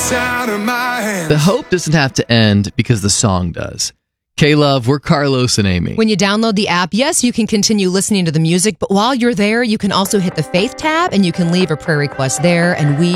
gets out of my hands. The hope doesn't have to end because the song does. K-Love, we're Carlos and Amy. When you download the app, yes, you can continue listening to the music, but while you're there, you can also hit the Faith tab and you can leave a prayer request there, and we